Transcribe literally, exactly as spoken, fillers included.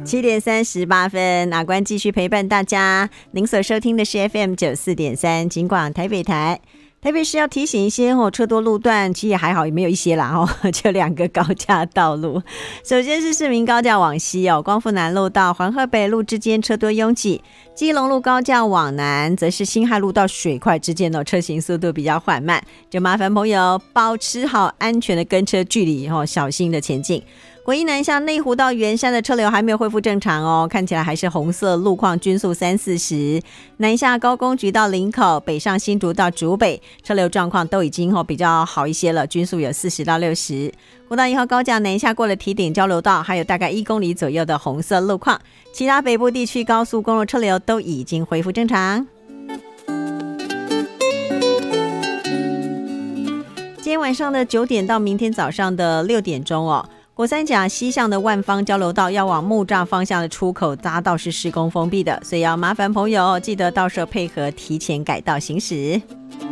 七点三十八分，阿关继续陪伴大家。您所收听的是 F M 九四点三警广台北台。台北市要提醒一些哦，车多路段其实也还好，也没有一些啦哦，就两个高架道路。首先是市民高架往西哦，光复南路到环河北路之间车多拥挤；基隆路高架往南，则是辛亥路到水块之间哦，车行速度比较缓慢，就麻烦朋友保持好安全的跟车距离哦，小心的前进。国一南向内湖到圆山的车流还没有恢复正常哦，看起来还是红色路况，均速三四十。南下高工局到林口，北上新竹到竹北，车流状况都已经哦比较好一些了，均速有四十到六十。国道一号高架南下过了堤顶交流道，还有大概一公里左右的红色路况，其他北部地区高速公路车流都已经恢复正常。今天晚上的九点到明天早上的六点钟哦。国三甲西向的万方交流道要往木栅方向的出口匝道是施工封闭的，所以要麻烦朋友记得到时候配合提前改道行驶。